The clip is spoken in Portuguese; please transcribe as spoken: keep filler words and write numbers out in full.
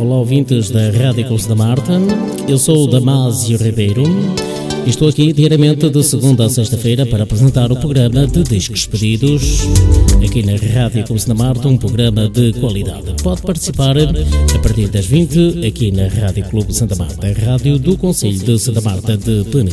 olá ouvintes da Rádio Clube Santa Marta, eu sou o Damásio Ribeiro e estou aqui diariamente de segunda a sexta-feira para apresentar o programa de Discos Pedidos, aqui na Rádio Clube Santa Marta, um programa de qualidade. Pode participar a partir das vinte aqui na Rádio Clube Santa Marta, a rádio do Concelho de Santa Marta de Peniche.